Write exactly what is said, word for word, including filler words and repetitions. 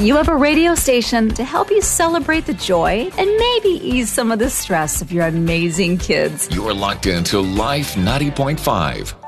you have a radio station to help you celebrate the joy and maybe ease some of the stress of your amazing kids. You're locked into Life ninety point five.